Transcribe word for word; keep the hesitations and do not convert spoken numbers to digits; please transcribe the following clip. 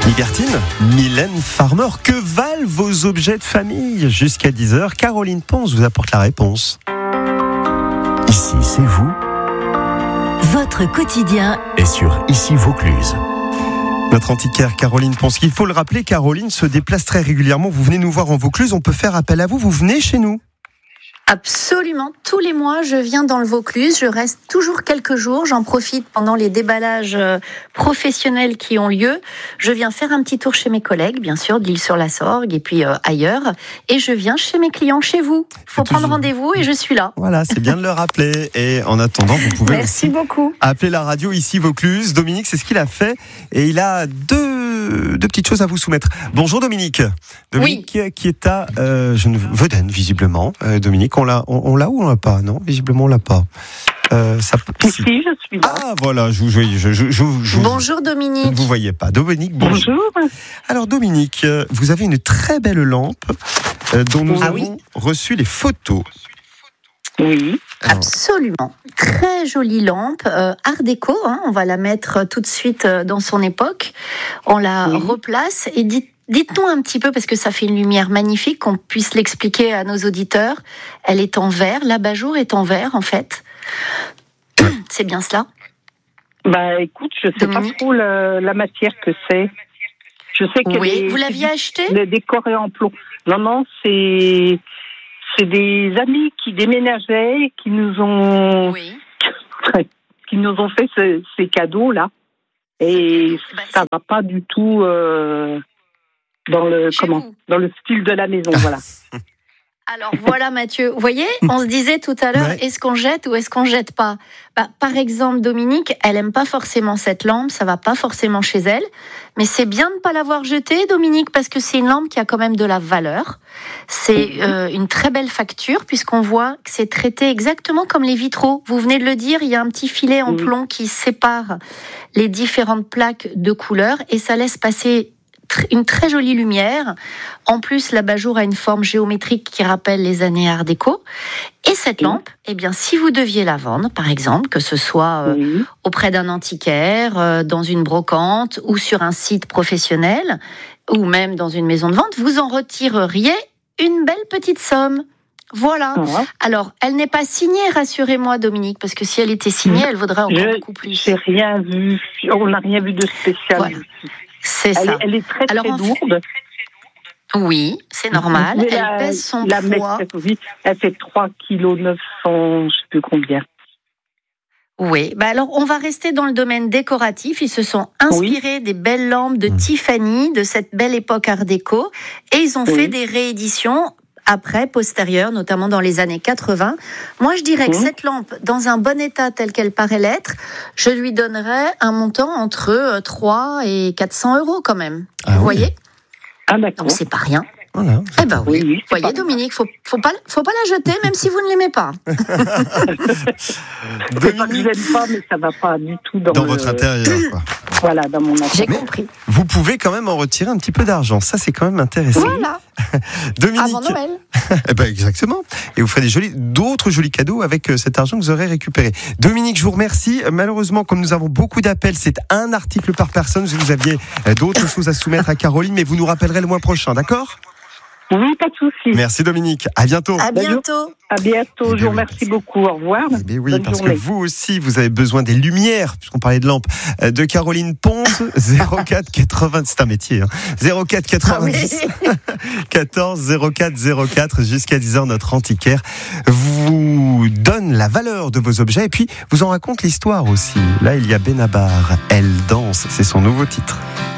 Libertine, Mylène Farmer, que valent vos objets de famille? Jusqu'à dix heures, Caroline Ponce vous apporte la réponse. Ici, c'est vous. Votre quotidien Et sur Ici Vaucluse. Notre antiquaire Caroline Ponce, il faut le rappeler, Caroline se déplace très régulièrement. Vous venez nous voir en Vaucluse, on peut faire appel à vous, vous venez chez nous. Absolument, tous les mois je viens dans le Vaucluse, je reste toujours quelques jours, j'en profite pendant les déballages professionnels qui ont lieu, je viens faire un petit tour chez mes collègues, bien sûr, d'Isle-sur-la-Sorgue et puis euh, ailleurs, et je viens chez mes clients, chez vous. Il faut prendre rendez-vous et je suis là. Voilà, c'est bien de le rappeler, et en attendant, vous pouvez Merci beaucoup. appeler la radio Ici Vaucluse. Dominique, c'est ce qu'il a fait, et il a deux, deux petites choses à vous soumettre. Bonjour Dominique. Dominique oui. qui est à euh, Vedène, visiblement. Euh, Dominique, on l'a, on, on l'a ou on l'a pas? Non, visiblement on l'a pas. Euh, ça, si, je suis là. Ah voilà, je vous je, je, je, je, je, Bonjour Dominique. Vous voyez pas. Dominique, bonjour. Bonjour. Alors Dominique, vous avez une très belle lampe euh, dont nous ah, avons oui. reçu les photos. Oui. Alors, absolument. Très jolie lampe, euh, art déco, hein, on va la mettre tout de suite dans son époque. On la oui. replace et dites Dites-nous un petit peu, parce que ça fait une lumière magnifique, qu'on puisse l'expliquer à nos auditeurs. Elle est en verre, l'abat-jour est en verre en fait. C'est bien cela? Bah écoute, je sais Dominique. pas trop la, la matière que c'est. Je sais que oui, vous l'aviez acheté? Le décor est en plomb. Non, non, c'est c'est des amis qui déménageaient, qui nous ont oui. qui nous ont fait ce, ces cadeaux là, et bah, ça va pas du tout. Euh... Dans le Chez comment vous. Dans le style de la maison, voilà. Alors voilà Mathieu, vous voyez, on se disait tout à l'heure, ouais. est-ce qu'on jette ou est-ce qu'on jette pas? Bah, par exemple, Dominique, elle aime pas forcément cette lampe, ça va pas forcément chez elle, mais c'est bien de ne pas l'avoir jetée, Dominique, parce que c'est une lampe qui a quand même de la valeur. C'est euh, une très belle facture, puisqu'on voit que c'est traité exactement comme les vitraux. Vous venez de le dire, il y a un petit filet en plomb qui sépare les différentes plaques de couleurs, et ça laisse passer une très jolie lumière. En plus, l'abat-jour a une forme géométrique qui rappelle les années art déco. Et cette oui. lampe, eh bien, si vous deviez la vendre, par exemple, que ce soit euh, oui. auprès d'un antiquaire, euh, dans une brocante ou sur un site professionnel, ou même dans une maison de vente, vous en retireriez une belle petite somme. Voilà. Ah. Alors, elle n'est pas signée, rassurez-moi, Dominique, parce que si elle était signée, elle vaudrait encore Je, beaucoup plus. J'ai rien vu. On n'a rien vu de spécial. Voilà. C'est elle, ça. Est, elle est très, très Alors, lourde. Oui, c'est normal. Mais elle la, pèse son la poids. Mètre, elle fait trois virgule neuf kilos, je ne sais plus combien. Oui, bah alors on va rester dans le domaine décoratif. Ils se sont inspirés oui. des belles lampes de mmh. Tiffany, de cette belle époque art déco, et ils ont oui. fait des rééditions après, postérieures, notamment dans les années quatre-vingts. Moi, je dirais mmh. que cette lampe, dans un bon état tel qu'elle paraît l'être, je lui donnerais un montant entre trois et quatre cents euros quand même. Ah, Vous oui. voyez? Ah d'accord. Donc c'est pas rien. Voilà. Eh ben oui. oui Vous voyez, Dominique, faut faut pas faut pas la jeter, même si vous ne l'aimez pas. C'est pas que je l'aime pas, mais ça va pas du tout dans, dans le... votre intérieur. Quoi. Voilà, dans mon intérieur. J'ai compris. Vous pouvez quand même en retirer un petit peu d'argent. Ça, c'est quand même intéressant. Voilà. Dominique. Avant Noël. Eh ben exactement. Et vous ferez des jolis, d'autres jolis cadeaux avec cet argent que vous aurez récupéré. Dominique, je vous remercie. Malheureusement, comme nous avons beaucoup d'appels, c'est un article par personne. Vous aviez d'autres choses à soumettre à Caroline, mais vous nous rappellerez le mois prochain, d'accord? Oui, pas de souci. Merci Dominique. À bientôt. À bientôt. À bientôt. Je vous remercie beaucoup. Au revoir. Eh bien oui, Bonne parce journée. que vous aussi, vous avez besoin des lumières, puisqu'on parlait de lampes, de Caroline Ponce. zéro quatre quatre-vingts, c'est un métier. Hein. zéro quatre quatre-vingt-dix ah oui. quatorze zéro quatre zéro quatre jusqu'à dix heures, notre antiquaire vous donne la valeur de vos objets et puis vous en raconte l'histoire aussi. Là, il y a Benabar. Elle danse. C'est son nouveau titre.